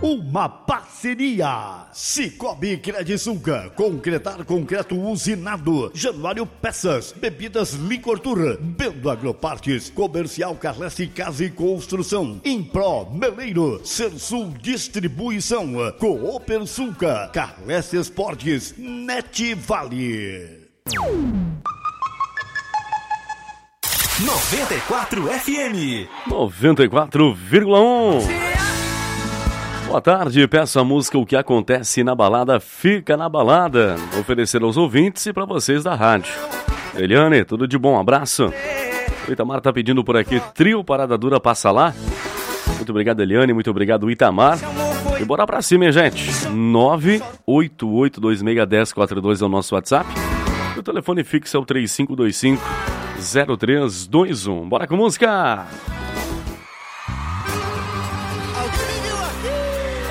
uma parceria. Cicobi Credisunca, concretar concreto usinado. Januário Peças, bebidas Licor Tour, Bendo Agropartes, Comercial Carlesse Casa e Construção, Impro Meleiro, Sersul Distribuição, Cooper Sulca, Carlesse Esportes, Net Vale. 94 FM 94,1. Boa tarde, peço a música O que acontece na balada fica na balada. Oferecer aos ouvintes e para vocês da rádio. Eliane, tudo de bom, abraço. O Itamar tá pedindo por aqui Trio Parada Dura Passa Lá. Muito obrigado, Eliane, muito obrigado, Itamar. E bora pra cima, hein, gente. 988261042 é o nosso WhatsApp. O telefone fixo é o 3525-0321. Bora com música!